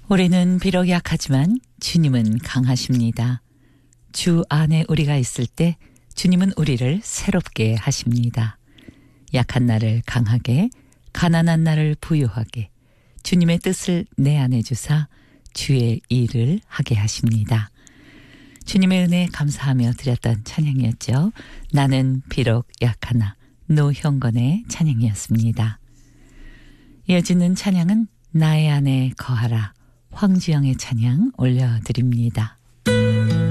우리는 비록 약하지만 주님은 강하십니다. 주 안에 우리가 있을 때 주님은 우리를 새롭게 하십니다. 약한 나를 강하게, 가난한 나를 부유하게 주님의 뜻을 내 안에 주사 주의 일을 하게 하십니다. 주님의 은혜에 감사하며 드렸던 찬양이었죠. 나는 비록 약하나 노형건의 찬양이었습니다. 이어지는 찬양은 나의 안에 거하라 황주영의 찬양 올려드립니다.